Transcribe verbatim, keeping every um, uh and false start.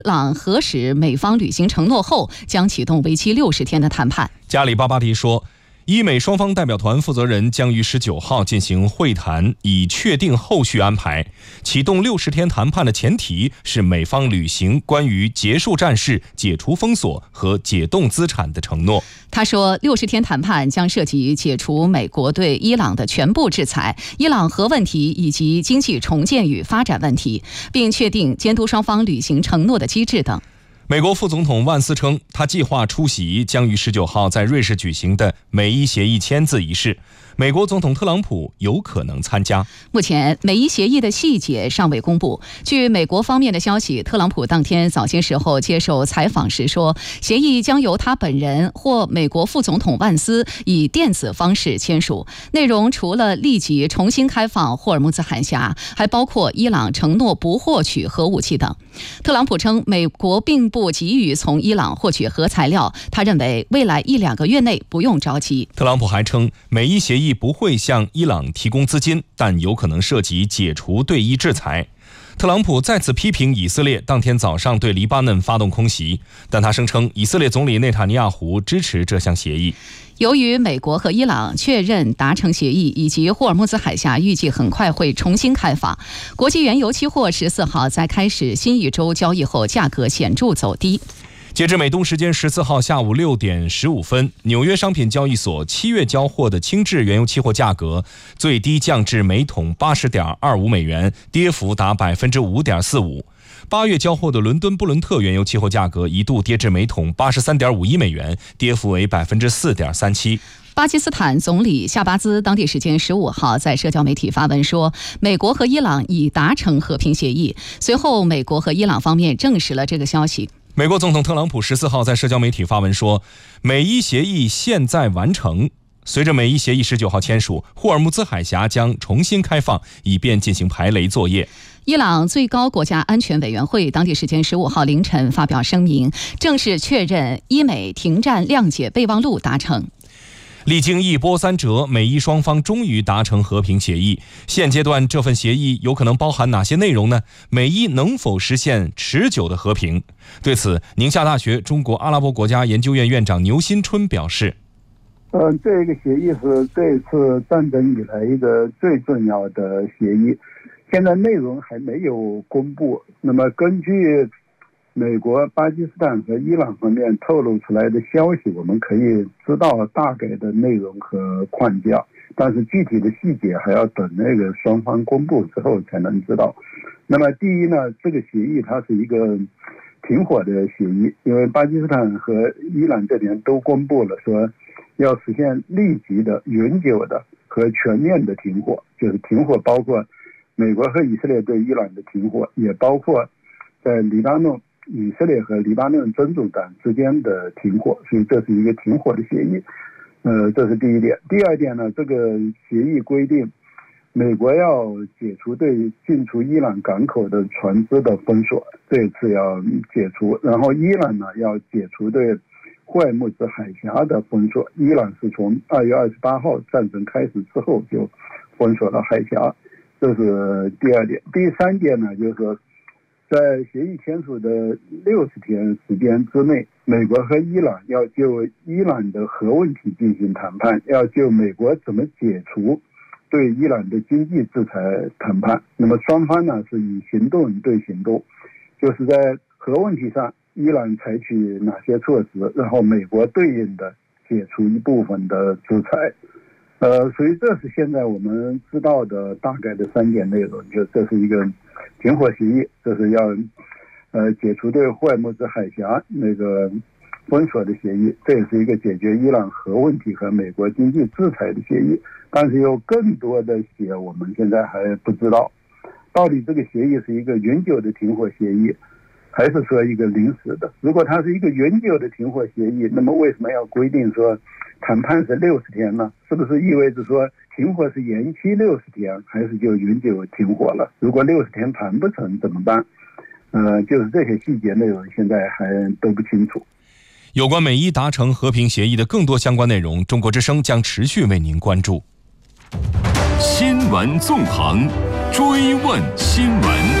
朗核使美方履行承诺后，将启动为期六十天的谈判。 加里巴巴迪说，伊美双方代表团负责人将于十九号进行会谈，以确定后续安排。启动六十天谈判的前提是美方履行关于结束战事、解除封锁和解冻资产的承诺。 他说，六十天谈判将涉及解除美国对伊朗的全部制裁、伊朗核问题以及经济重建与发展问题，并确定监督双方履行承诺的机制等。 美国副总统万斯称，他计划出席将于十九号在瑞士举行的美伊协议签字仪式。美国总统特朗普有可能参加。 目前，美伊协议的细节尚未公布。据美国方面的消息，特朗普当天早些时候接受采访时说，协议将由他本人或美国副总统万斯以电子方式签署。内容除了立即重新开放霍尔木兹海峡，还包括伊朗承诺不获取核武器等。特朗普称，美国并不急于从伊朗获取核材料，他认为未来一两个月内不用着急。 特朗普还称，美伊协议不会向伊朗提供资金，但有可能涉及解除对伊制裁。特朗普再次批评以色列当天早上对黎巴嫩发动空袭，但他声称以色列总理内塔尼亚胡支持这项协议。 由于美国和伊朗确认达成协议，以及霍尔木兹海峡预计很快会重新开放，国际原油期货十四号在开始新一周交易后，价格显著走低。 截至美东时间十四号下午六点十五分，纽约商品交易所七月交货的轻质原油期货价格最低降至每桶八十点二五美元，跌幅达百分之五点四五。八月交货的伦敦布伦特原油期货价格一度跌至每桶八十三点五一美元，跌幅为百分之四点三七。 巴基斯坦总理夏巴兹当地时间十五号在社交媒体发文说，美国和伊朗已达成和平协议。随后，美国和伊朗方面证实了这个消息。 美国总统特朗普十四号在社交媒体发文说，美伊协议现在完成。随着美伊协议十九号签署，霍尔木兹海峡将重新开放，以便进行排雷作业。 伊朗最高国家安全委员会当地时间十五号凌晨发表声明，正式确认伊美停战谅解备忘录达成。 历经一波三折，美伊双方终于达成和平协议。现阶段这份协议有可能包含哪些内容呢？美伊能否实现持久的和平？对此，宁夏大学中国阿拉伯国家研究院院长牛新春表示， 呃，这个协议是这次战争以来一个最重要的协议，现在内容还没有公布。那么根据美国、巴基斯坦和伊朗方面透露出来的消息，我们可以知道大概的内容和框架，但是具体的细节还要等那个双方公布之后才能知道。那么第一呢，这个协议它是一个停火的协议，因为巴基斯坦和伊朗这边都公布了说要实现立即的、永久的和全面的停火，就是停火包括美国和以色列对伊朗的停火，也包括在黎巴嫩以色列和黎巴嫩真主党之间的停火，所以这是一个停火的协议。呃，这是第一点。第二点呢，这个协议规定，美国要解除对进出伊朗港口的船只的封锁，这次要解除。然后伊朗呢要解除对霍尔木兹海峡的封锁。伊朗是从二月二十八号战争开始之后就封锁了海峡，这是第二点。第三点呢，就是说，在协议签署的六十天时间之内，美国和伊朗要就伊朗的核问题进行谈判，要就美国怎么解除对伊朗的经济制裁谈判。那么双方呢是以行动对行动，就是在核问题上，伊朗采取哪些措施，然后美国对应的解除一部分的制裁。呃，所以这是现在我们知道的大概的三点内容，就这是一个停火协议，这是要呃解除对霍尔木兹海峡那个封锁的协议，这也是一个解决伊朗核问题和美国经济制裁的协议。但是有更多的些我们现在还不知道，到底这个协议是一个永久的停火协议，还是说一个临时的。如果它是一个永久的停火协议，那么为什么要规定说谈判是六十天呢？是不是意味着说停火是延期六十天，还是就永久停火了？如果六十天谈不成怎么办？呃，就是这些细节内容现在还都不清楚。 有关美伊达成和平协议的更多相关内容，中国之声将持续为您关注。 新闻纵横，追问新闻。